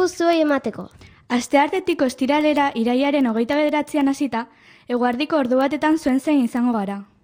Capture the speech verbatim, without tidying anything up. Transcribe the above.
zuei emateko. Asteartetik ostiralera irailaren hogeita bederatzian hasita, eguerdiko ordu batetan zuen zein izango gara.